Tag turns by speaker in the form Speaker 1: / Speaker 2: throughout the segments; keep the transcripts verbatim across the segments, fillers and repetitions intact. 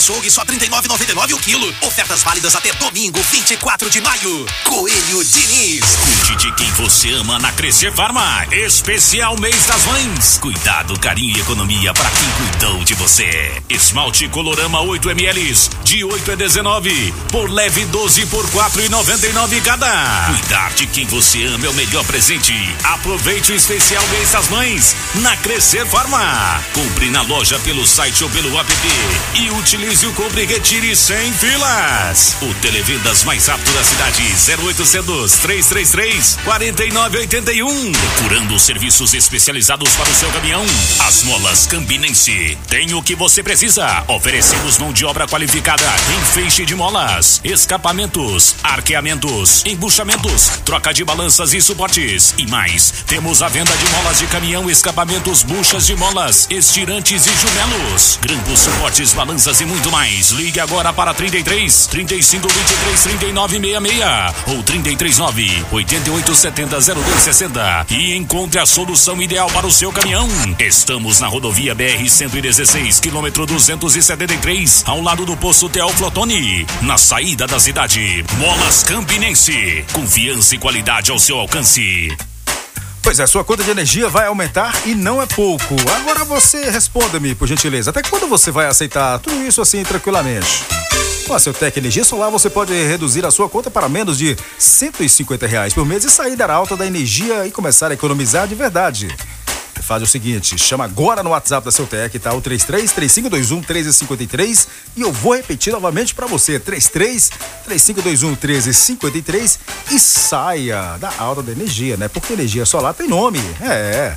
Speaker 1: Açougue só trinta e nove reais e noventa e nove centavos o quilo. Ofertas válidas até domingo, vinte e quatro de maio. Coelho Diniz.
Speaker 2: Cuide de quem você ama na Crescer Farma. Especial mês das mães. Cuidado, carinho e economia para quem cuidou de você. Esmalte Colorama oito mililitros de oito a dezenove por leve doze por quatro reais e noventa e nove centavos cada. Cuidar de quem você ama é o melhor presente. Aproveite o especial mês das mães na Crescer Farma. Compre na loja pelo site ou pelo app e utilize o Compre e Retire sem filas. O Televendas mais rápido da cidade, zero oitocentos, trezentos e trinta e três, quarenta e nove oitenta e um. Procurando serviços especializados para o seu caminhão. As Molas Campinense tem o que você precisa. Oferecemos mão de obra qualificada em feixe de molas, escapamentos, arqueamentos, embuchamentos, troca de balanças e suportes e mais. Temos a venda de molas de caminhão, escapamentos, buchas de molas, estirantes e jumelos, grampos, suportes, balanças e muito mais. Ligue agora para trinta e três, trinta e cinco, vinte e três, trinta e nove, sessenta e seis ou trinta e três, nove, oito oito, sete zero, zero dois seis zero e encontre a solução ideal para o seu caminhão. Estamos na rodovia B R cento e dezesseis, quilômetro duzentos e setenta e três, ao lado do posto Teoflotone, na saída da cidade. Molas Campinense, confiança e qualidade ao seu alcance.
Speaker 3: Pois é, sua conta de energia vai aumentar e não é pouco. Agora você responda-me, por gentileza, até quando você vai aceitar tudo isso assim tranquilamente? Com a Celtec Energia Solar você pode reduzir a sua conta para menos de cento e cinquenta reais por mês e sair da alta da energia e começar a economizar de verdade. Faz o seguinte, chama agora no WhatsApp da Celtec, tá? O três três, três cinco dois um, um três cinco três e eu vou repetir novamente para você, três três, três cinco dois um, um três cinco três e saia da alta da energia, né? Porque energia solar tem nome, é,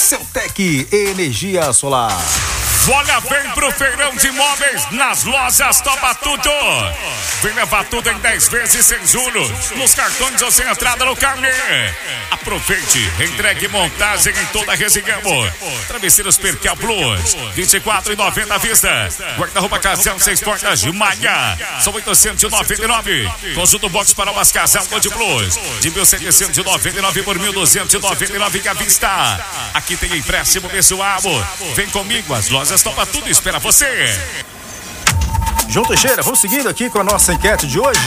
Speaker 3: Celtec Energia Solar.
Speaker 2: Olha, vem pro feirão de imóveis nas lojas Topa Tudo. Vem levar tudo em dez vezes sem juros, nos cartões ou sem entrada no carnê. Aproveite, entregue montagem em toda a região. Travesseiros Percal Plus, vinte e quatro reais e noventa centavos à vista. Guarda-roupa Casal, seis portas de Maia, são oitocentos e noventa e nove. Conjunto box para umas Casal Gold Plus, de mil setecentos e noventa e nove por mil duzentos e noventa e nove à vista. Aqui tem empréstimo pessoal. Vem comigo, as lojas Topa Tudo espera você.
Speaker 3: João Teixeira, vamos seguindo aqui com a nossa enquete de hoje.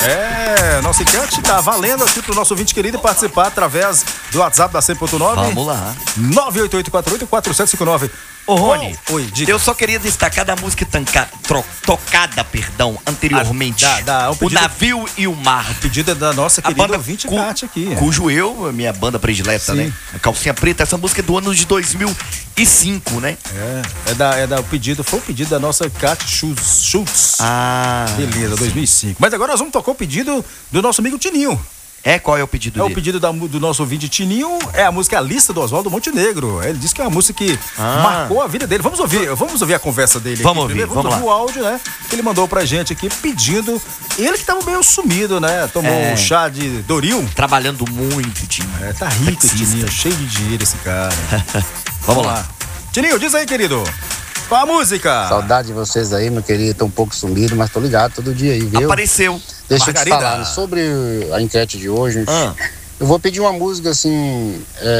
Speaker 3: É, nossa enquete tá valendo aqui pro nosso ouvinte querido participar através do WhatsApp da cem ponto nove.
Speaker 4: Vamos lá.
Speaker 3: nove oito oito quatro oito, quatro sete cinco nove.
Speaker 4: Ô, Rony,
Speaker 3: oh, oi, diga.
Speaker 4: Eu só queria destacar da música tanca, tro, tocada, perdão, anteriormente.
Speaker 3: Ah, dá, dá, um pedido,
Speaker 4: o Navio e o Mar.
Speaker 3: O pedido é da nossa querida
Speaker 4: banda
Speaker 3: ouvinte
Speaker 4: cu,
Speaker 3: Kátia aqui.
Speaker 4: Cujo eu, minha banda predileta, sim, né? A Calcinha Preta, essa música é do ano de dois mil e cinco, né?
Speaker 3: É, é da, é da o pedido, foi o pedido da nossa Kátia Schultz. Schultz.
Speaker 4: Ah.
Speaker 3: Beleza, sim. dois mil e cinco. Mas agora nós vamos tocar o pedido do nosso amigo Tininho.
Speaker 4: É, qual é o pedido
Speaker 3: é
Speaker 4: dele?
Speaker 3: É o pedido da, do nosso ouvinte Tininho, é a música A Lista do Oswaldo Montenegro. Ele disse que é uma música que ah. marcou a vida dele. Vamos ouvir, vamos ouvir a conversa dele.
Speaker 4: Vamos
Speaker 3: aqui.
Speaker 4: ouvir,
Speaker 3: Vamos,
Speaker 4: vamos
Speaker 3: ouvir
Speaker 4: lá.
Speaker 3: o áudio, né? Que ele mandou pra gente aqui pedindo. Ele que tava meio sumido, né? Tomou é. um chá de Doril.
Speaker 4: Trabalhando muito, Tininho.
Speaker 3: É, tá rico,
Speaker 4: Taxista.
Speaker 3: Tininho. Cheio de dinheiro esse cara.
Speaker 4: vamos, vamos lá. lá.
Speaker 3: Tininho, diz aí, querido. Qual a música?
Speaker 5: Saudade de vocês aí, meu querido. Tô um pouco sumido, mas tô ligado todo dia aí, viu?
Speaker 4: Apareceu.
Speaker 5: Deixa Margarida. eu te falar sobre a enquete de hoje. Ah. Eu vou pedir uma música assim.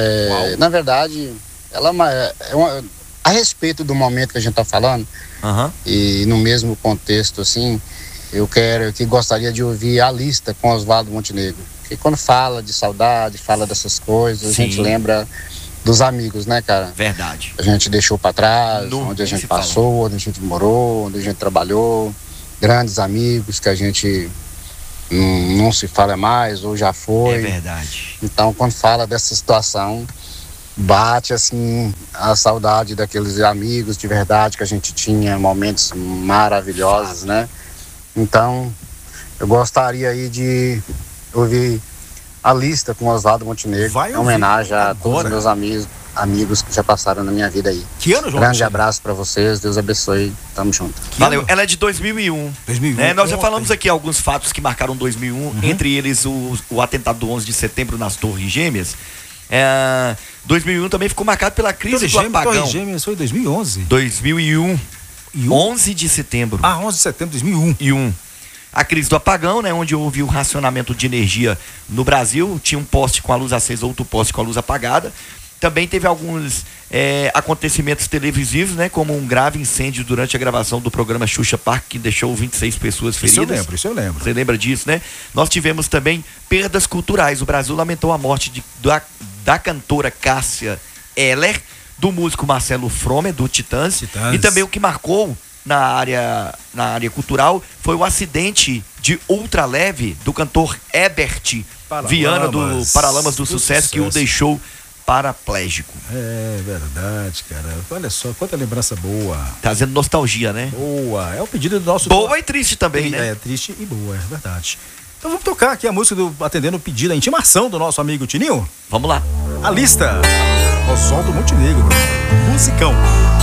Speaker 5: É, na verdade, ela é uma, a respeito do momento que a gente tá falando.
Speaker 4: Uhum.
Speaker 5: E no mesmo contexto, assim, eu quero, que gostaria de ouvir A Lista com Oswaldo Montenegro. Porque quando fala de saudade, fala dessas coisas, Sim. a gente lembra dos amigos, né, cara?
Speaker 4: Verdade.
Speaker 5: A gente deixou pra trás,
Speaker 4: no,
Speaker 5: onde a gente passou, fala. onde a gente morou, onde a gente trabalhou, grandes amigos que a gente não, não se fala mais ou já foi.
Speaker 4: É verdade.
Speaker 5: Então, quando fala dessa situação, bate assim a saudade daqueles amigos de verdade que a gente tinha, momentos maravilhosos, né? Então, eu gostaria aí de ouvir A Lista com Oswaldo Montenegro, em homenagem a todos os meus amigos, amigos que já passaram na minha vida aí.
Speaker 3: Que ano, João?
Speaker 5: Grande abraço pra vocês, Deus abençoe, tamo junto.
Speaker 4: Que Valeu, ano? Ela é de dois mil e um.
Speaker 3: dois mil e um.
Speaker 4: É, nós já falamos aqui alguns fatos que marcaram dois mil e um, uhum. entre eles o, o atentado do onze de setembro nas Torres Gêmeas. É, dois mil e um também ficou marcado pela crise Torre do Gêmea, apagão.
Speaker 3: Torres Gêmeas foi em dois mil e onze.
Speaker 4: dois mil e um.
Speaker 3: E um?
Speaker 4: onze de setembro.
Speaker 3: Ah, onze de setembro de dois mil e um.
Speaker 4: E um. A crise do apagão, né, onde houve o racionamento de energia no Brasil, tinha um poste com a luz acesa, outro poste com a luz apagada. Também teve alguns é, acontecimentos televisivos, né? Como um grave incêndio durante a gravação do programa Xuxa Park, que deixou vinte e seis pessoas feridas.
Speaker 3: Isso eu lembro, isso eu lembro.
Speaker 4: Você lembra disso, né? Nós tivemos também perdas culturais. O Brasil lamentou a morte de, da, da cantora Cássia Eller, do músico Marcelo Fromer, do Titãs.
Speaker 3: Titãs.
Speaker 4: E também o que marcou na área, na área cultural foi o acidente de ultraleve do cantor Herbert
Speaker 3: Paralamas
Speaker 4: Viana, do Paralamas do,
Speaker 3: do
Speaker 4: Sucesso,
Speaker 3: Sucesso,
Speaker 4: que o deixou paraplégico.
Speaker 3: É verdade, cara. Olha só, quanta lembrança boa.
Speaker 4: Trazendo nostalgia, né?
Speaker 3: Boa. É o pedido do nosso...
Speaker 4: Boa e triste também, né?
Speaker 3: É, triste e boa, é verdade. Então vamos tocar aqui a música do atendendo o pedido, a intimação do nosso amigo Tininho.
Speaker 4: Vamos lá.
Speaker 3: A lista. Oswaldo Montenegro. Musicão.